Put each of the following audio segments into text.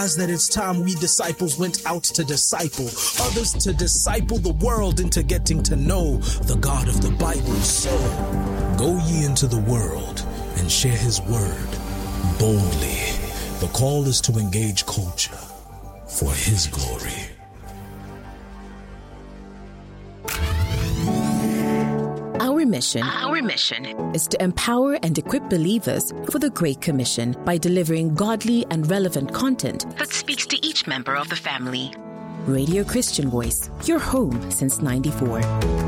That it's time we disciples went out to disciple others, to disciple the world into getting to know the God of the Bible. So go ye into the world and share his word boldly. The call is to engage culture for his glory. Our mission is to empower and equip believers for the Great Commission by delivering godly and relevant content that speaks to each member of the family. Radio Christian Voice, your home since '94.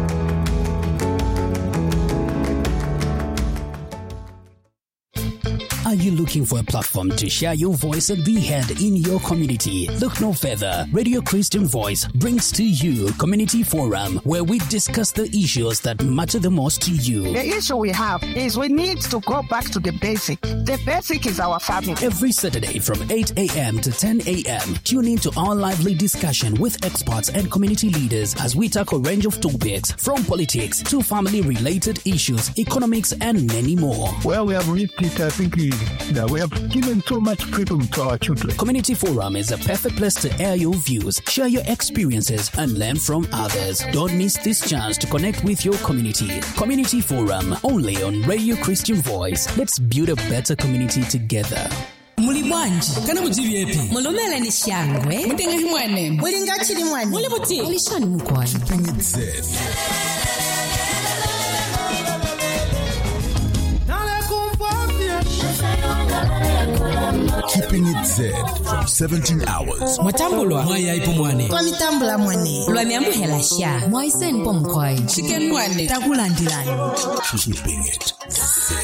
Are you looking for a platform to share your voice and be heard in your community? Look no further. Radio Christian Voice brings to you Community Forum, where we discuss the issues that matter the most to you. The issue we have is we need to go back to the basic. The basic is our family. Every Saturday from 8 a.m. to 10 a.m., tune in to our lively discussion with experts and community leaders as we tackle a range of topics from politics to family-related issues, economics, and many more. Well, we have reached it, I think we have given so much freedom to our children. Community Forum is a perfect place to air your views, share your experiences, and learn from others. Don't miss this chance to connect with your community. Community Forum, only on Radio Christian Voice. Let's build a better community together. Mulibwanji kana mudzivi epi mulomela ni shangwe mutenga himwane mulingachi limwane mulibuti ulishani mukwayi Keeping it Z from 17 hours. Mwatambulwa mwaya ipo mwane. Kwa mitambula mwane. Lwamiambuhela sha. Mwaisen po mkwayi. Chicken mwane. Takulandilani. Keeping it Z.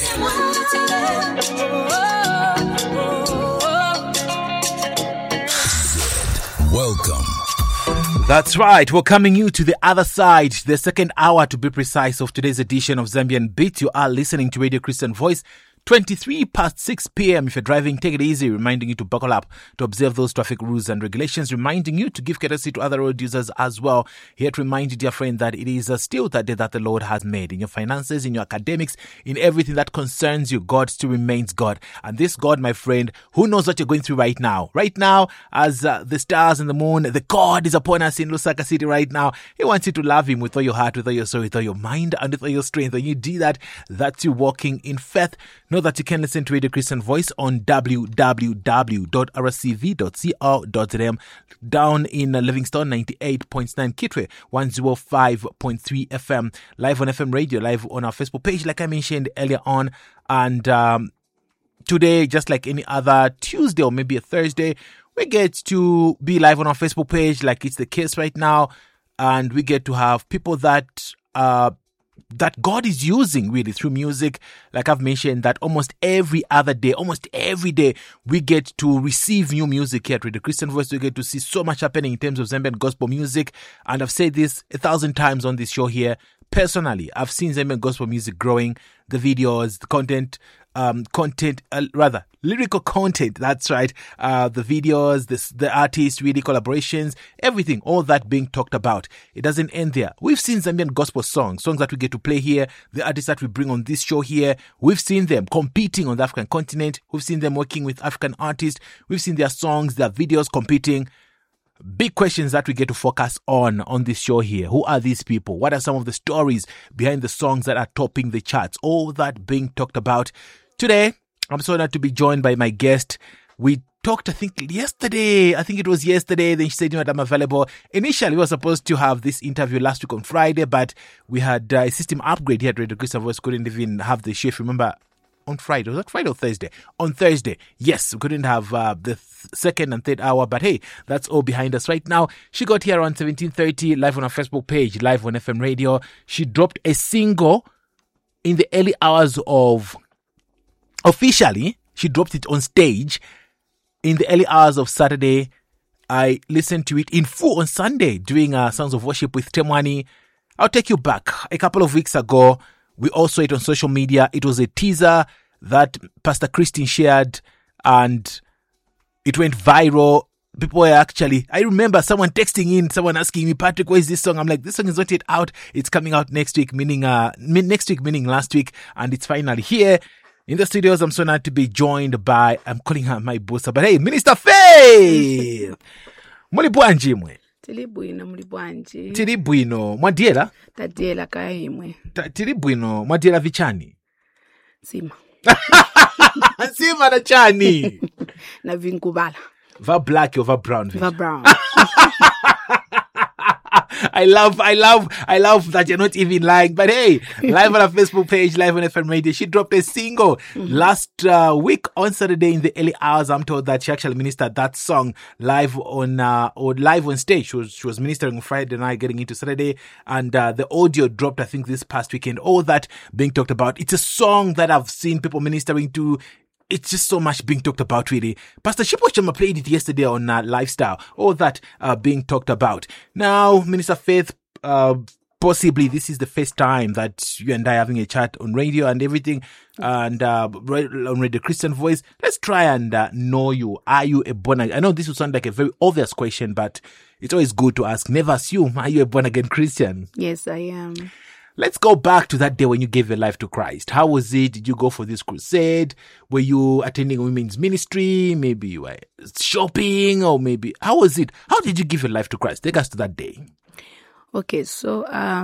Welcome. That's right. We're coming you to the other side, the second hour to be precise of today's edition of Zambian Beat. You are listening to Radio Christian Voice. 23 past 6 p.m. If you're driving, take it easy, reminding you to buckle up, to observe those traffic rules and regulations, reminding you to give courtesy to other road users as well. Here to remind you, dear friend, that it is still that day that the Lord has made. In your finances, in your academics, in everything that concerns you, God still remains God. And this God, my friend, who knows what you're going through right now? Right now, as the stars and the moon, the God is upon us in Lusaka City right now. He wants you to love him with all your heart, with all your soul, with all your mind, and with all your strength. When you do that, that's you walking in faith. Know that you can listen to Radio Christian Voice on www.rcv.co.zm, down in Livingstone 98.9, Kitwe 105.3 FM, live on FM radio, live on our Facebook page, like I mentioned earlier on. And today, just like any other Tuesday or maybe a Thursday, we get to be live on our Facebook page, like it's the case right now, and we get to have people that God is using really through music. Like I've mentioned, that almost every other day, almost every day, we get to receive new music here at Radio Christian Voice. We get to see so much happening in terms of Zambian gospel music. And I've said this 1,000 times on this show here. Personally, I've seen Zambian gospel music growing, the videos, the lyrical content, that's right, the videos, the artists, really collaborations, everything, all that being talked about. It doesn't end there. We've seen Zambian gospel songs that we get to play here, the artists that we bring on this show here. We've seen them competing on the African continent. We've seen them working with African artists. We've seen their songs, their videos competing. Big questions that we get to focus on this show here. Who are these people? What are some of the stories behind the songs that are topping the charts? All that being talked about. Today, I'm so honored to be joined by my guest. We talked, I think it was yesterday. Then she said, I'm available. Initially, we were supposed to have this interview last week on Friday, but we had a system upgrade here at Radio Christian Voice. Couldn't even have the shift. Remember, on Friday. Was that Friday or Thursday? On Thursday. Yes, we couldn't have the second and third hour, but hey, that's all behind us right now. She got here around 17:30, live on our Facebook page, live on FM radio. She dropped a single in the early hours of... Officially, she dropped it on stage in the early hours of Saturday. I listened to it in full on Sunday doing Sounds of Worship with Temwani. I'll take you back. A couple of weeks ago, we all saw it on social media. It was a teaser that Pastor Christine shared and it went viral. People were actually, I remember someone texting in, someone asking me, Patrick, where is this song? I'm like, this song is not yet out. It's coming out next week, meaning last week, and it's finally here. In the studios, I'm so honored to be joined by, I'm calling her my boss, but hey, Minister Faith! Muli bwanji mwe? Tili bwino muli bwanji. Tili bwino. Mwadiela? Tadiela kaya mwe. Tili bwino. Mwadiela vichani? Sima. Sima na chani. Na vinkubala. Va black or va brown? Va brown. I love that you're not even lying. But hey, live on our Facebook page, live on FM Radio, she dropped a single last week on Saturday in the early hours. I'm told that she actually ministered that song live on stage. She was ministering on Friday night, getting into Saturday, and the audio dropped, I think, this past weekend. All that being talked about. It's a song that I've seen people ministering to. It's just so much being talked about, really. Pastor Shipo Chama played it yesterday on Lifestyle. All that being talked about. Now, Minister Faith, possibly this is the first time that you and I are having a chat on radio and everything, and on Radio Christian Voice. Let's try and know you. Are you a born again? I know this will sound like a very obvious question, but it's always good to ask. Never assume. Are you a born again Christian? Yes, I am. Let's go back to that day when you gave your life to Christ. How was it? Did you go for this crusade? Were you attending women's ministry? Maybe you were shopping, or maybe, how was it? How did you give your life to Christ? Take us to that day. Okay, so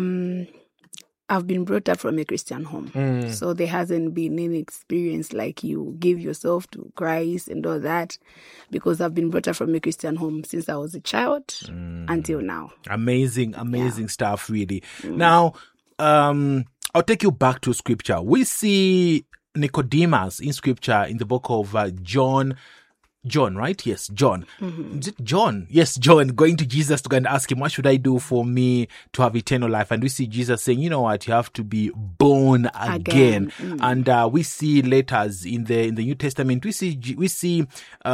I've been brought up from a Christian home. So there hasn't been any experience like you give yourself to Christ and all that, because I've been brought up from a Christian home since I was a child until now. Amazing stuff, really. Now, I'll take you back to scripture. We see Nicodemus in scripture in the book of John, right? Yes, John. Is it John? Yes, John, going to Jesus to go and ask him, what should I do for me to have eternal life? And we see Jesus saying, you know what, you have to be born again. And we see letters in the New Testament. We see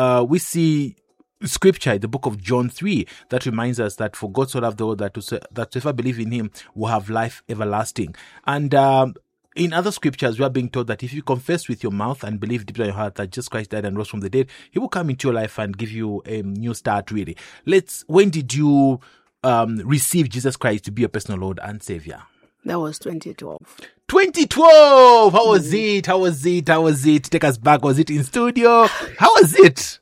scripture, the book of John 3, that reminds us that for God so loved the world that whoever believe in him will have life everlasting. And in other scriptures, we are being told that if you confess with your mouth and believe deep in your heart that Jesus Christ died and rose from the dead, he will come into your life and give you a new start, really. When did you receive Jesus Christ to be your personal Lord and Savior? That was 2012. 2012! How was it? Take us back. Was it in studio? How was it?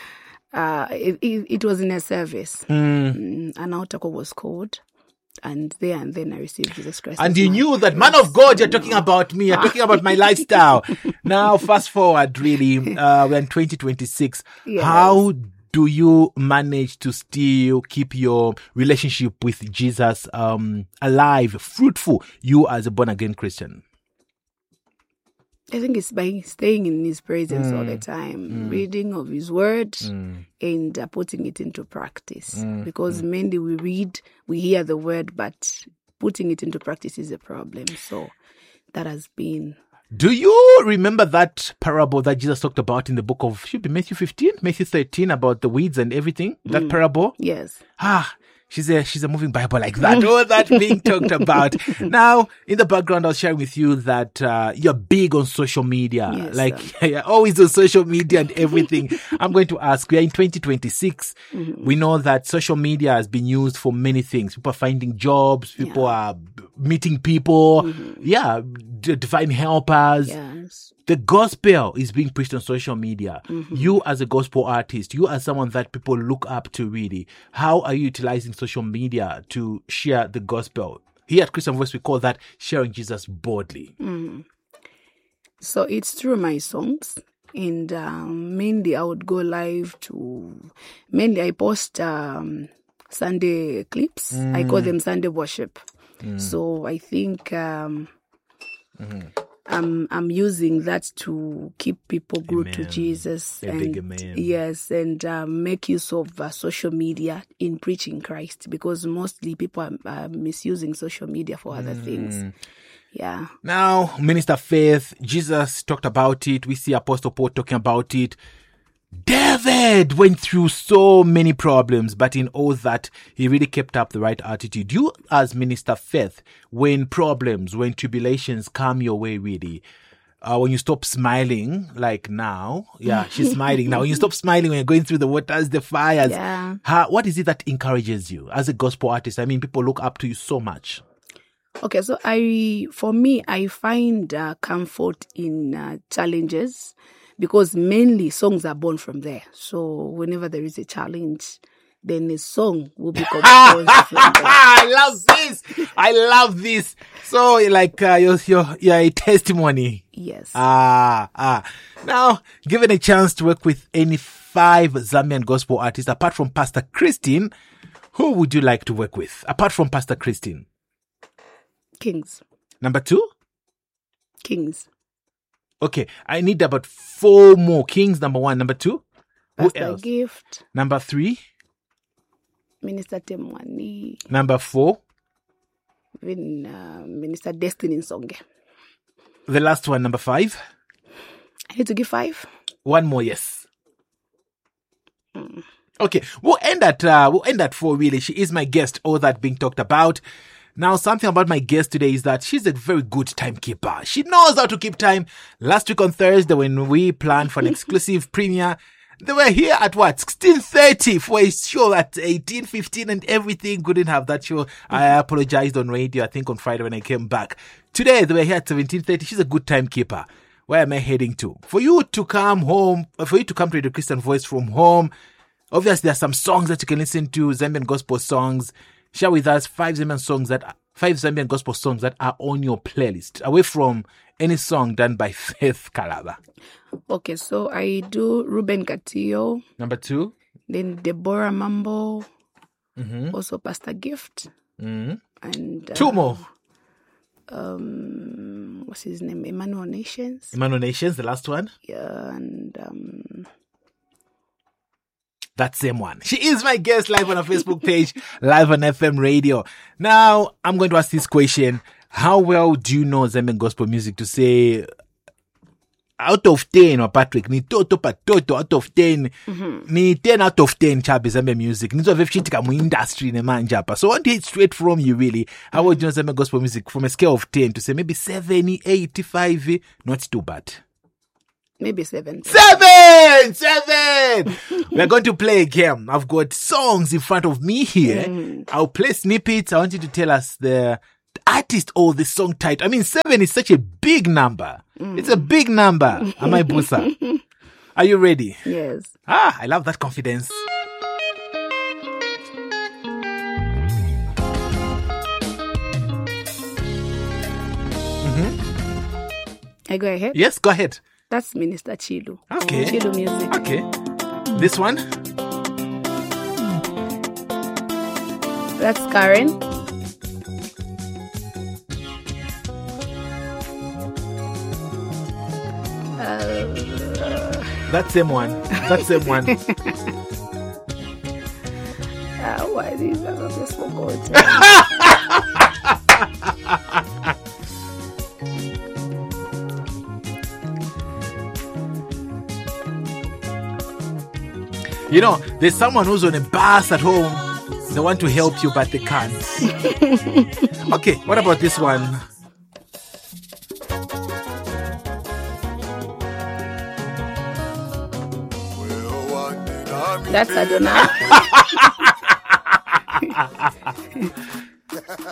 It was in a service. An altar call was called, and then I received Jesus Christ. And you knew that, man of God, you're talking about me, you're talking about my lifestyle. Now, fast forward, really, we're in 2026. Yes. How do you manage to still keep your relationship with Jesus alive, fruitful, you as a born-again Christian? I think it's by staying in his presence all the time, reading of his word and putting it into practice. Because mainly we hear the word, but putting it into practice is a problem. So that has been. Do you remember that parable that Jesus talked about in the book of, should be Matthew 15, Matthew 13, about the weeds and everything? That parable? Yes. She's a moving Bible like that. All that being talked about. Now, in the background, I was sharing with you that you're big on social media. Yes, you're always on social media and everything. I'm going to ask, we are in 2026. We know that social media has been used for many things. People are finding jobs. People are meeting people. Divine helpers. Yes. The gospel is being preached on social media. You as a gospel artist, you as someone that people look up to, really, how are you utilizing social media to share the gospel? Here at Christian Voice, we call that sharing Jesus boldly. So it's through my songs. And mainly I would go live mainly I post Sunday clips. I call them Sunday worship. So I think I'm using that to keep people glued to Jesus, and make use of social media in preaching Christ, because mostly people are misusing social media for other things. Yeah. Now, Minister Faith, Jesus talked about it. We see Apostle Paul talking about it. David went through so many problems, but in all that, he really kept up the right attitude. You, as Minister Faith, when problems, when tribulations come your way, really, when you stop smiling, like now, she's smiling now. When you stop smiling when you're going through the waters, the fires, what is it that encourages you as a gospel artist? I mean, people look up to you so much. Okay, so for me, I find comfort in challenges because mainly songs are born from there. So whenever there is a challenge, then a song will be composed from there. I love this. So like you're a testimony. Yes. Now, given a chance to work with any 5 Zambian gospel artists, apart from Pastor Christine, who would you like to work with? Apart from Pastor Christine? Kings. Number 2? Kings. Okay, I need about 4 more. Kings, number 1. Number 2? Pastor Who else? Gift. Number 3? Minister Temwani. Number 4? Even Minister Destiny Nsonge. The last one, number 5? I need to give 5. 1 more, yes. Okay, we'll end at 4 really. She is my guest, all that being talked about. Now, something about my guest today is that she's a very good timekeeper. She knows how to keep time. Last week on Thursday, when we planned for an exclusive premiere, they were here at 16:30 for a show at 18:15 and everything. Couldn't have that show. I apologized on radio, I think on Friday when I came back. Today, they were here at 17:30. She's a good timekeeper. Where am I heading to? For you to come to Radio Christian Voice from home, obviously there are some songs that you can listen to, Zambian gospel songs. Share with us 5 Zambian gospel songs that are on your playlist, away from any song done by Faith Kalaba. Okay, so I do Ruben Katillo. Number 2. Then Deborah Mambo. Mm-hmm. Also Pastor Gift. Mm-hmm. And 2 more. What's his name? Emmanuel Nations. Emmanuel Nations, the last one. Yeah, and that same one. She is my guest live on our Facebook page, live on FM radio. Now, I'm going to ask this question. How well do you know Zambian gospel music to say, out of 10, or Patrick, ni toto out of 10, ni 10 out of 10 chabi Zambian music. Ni so vefchitika mu industry ne manjapa. So I want to hear straight from you really. How well do you know Zambian gospel music from a scale of 10 to say maybe 70, 85, not too bad? Maybe 7. 7! We're going to play a game. I've got songs in front of me here. I'll play snippets. I want you to tell us the artist or the song title. I mean, 7 is such a big number. It's a big number. Am I Busa? Are you ready? Yes. I love that confidence. I go ahead? Yes, go ahead. That's Minister Chilu. Okay. Chilu music. Okay. This one? That's Karen. That same one. Why these are not just forgotten? You know, there's someone who's on a bus at home. They want to help you, but they can't. Okay, what about this one? That's Adonai.